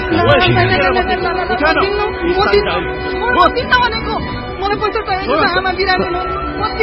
दिन्न भनेको मलाई पैसा चाहिएको आमा बिरामी म